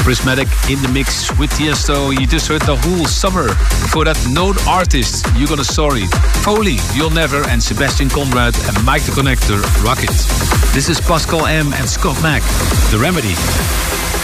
Prismatic in the mix with Tiesto. You just heard the whole summer. Before that, Known Artist, You Got a Story. Foley, You'll Never, and Sebastian Conrad and Mike the Connector, Rocket. This is Pascal M and Scott Mack, The Remedy.